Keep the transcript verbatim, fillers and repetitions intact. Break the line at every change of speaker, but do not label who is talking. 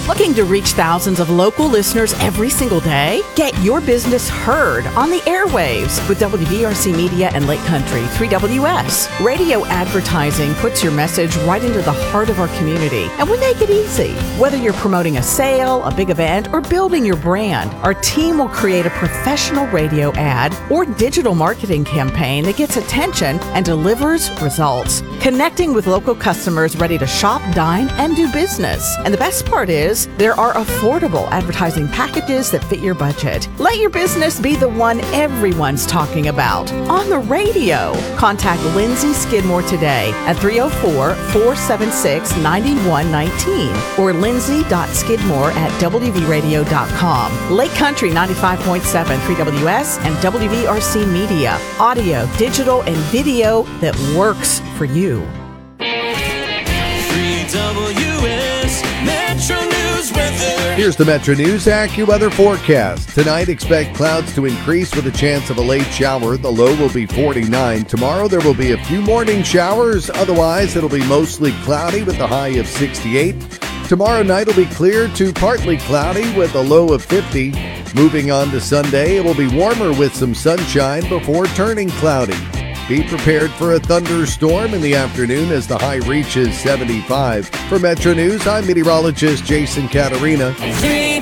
Looking to reach thousands of local listeners every single day? Get your business heard on the airwaves with W V R C Media and Lake Country three W S. Radio advertising puts your message right into the heart of our community, and we make it easy. Whether you're promoting a sale, a big event, or building your brand, our team will create a professional radio ad or digital marketing campaign that gets attention and delivers results, connecting with local customers ready to shop, dine, and do business. And the best part is, there are affordable advertising packages that fit your budget. Let your business be the one everyone's talking about on the radio. Contact Lindsay Skidmore today at three oh four, four seven six, nine one one nine or lindsay dot skidmore at w v radio dot com. Lake Country ninety-five point seven three W S and W V R C Media. Audio, digital, and video that works for you.
three W S Metro News weather.
Here's the Metro News AccuWeather forecast. Tonight, expect clouds to increase with a chance of a late shower. The low will be forty-nine. Tomorrow, there will be a few morning showers. Otherwise, it'll be mostly cloudy with a high of sixty-eight. Tomorrow night will be clear to partly cloudy with a low of fifty. Moving on to Sunday, it will be warmer with some sunshine before turning cloudy. Be prepared for a thunderstorm in the afternoon as the high reaches seventy-five. For Metro News, I'm meteorologist Jason Caterina.
three